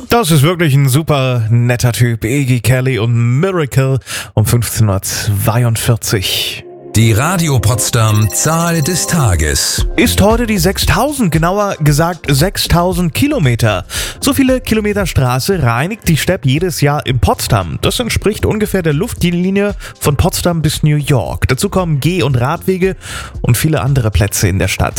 Das ist wirklich ein super netter Typ. Iggy Kelly und Miracle um 15:42 Uhr. Die Radio Potsdam Zahl des Tages. Ist heute die 6000, genauer gesagt 6000 Kilometer. So viele Kilometer Straße reinigt die Stepp jedes Jahr in Potsdam. Das entspricht ungefähr der Luftlinie von Potsdam bis New York. Dazu kommen Geh- und Radwege und viele andere Plätze in der Stadt.